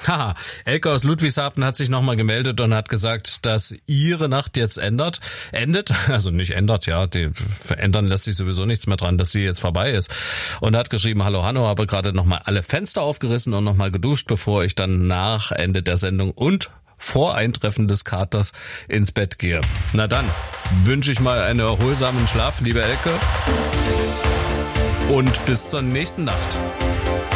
Haha, Elke aus Ludwigshafen hat sich nochmal gemeldet und hat gesagt, dass ihre Nacht jetzt endet. Also nicht ändert, ja, verändern lässt sich sowieso nichts mehr dran, dass sie jetzt vorbei ist. Und hat geschrieben, hallo Hanno, habe gerade nochmal alle Fenster aufgerissen und nochmal geduscht, bevor ich dann nach Ende der Sendung und vor Eintreffen des Katers ins Bett gehe. Na dann, wünsche ich mal einen erholsamen Schlaf, liebe Elke. Und bis zur nächsten Nacht.